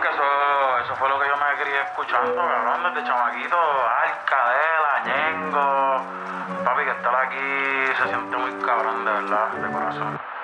que eso fue lo que yo me crié escuchando, cabrón, desde chamaquito. Cadela, Ñengo. Papi, que estar aquí se siente muy cabrón, de verdad, de corazón.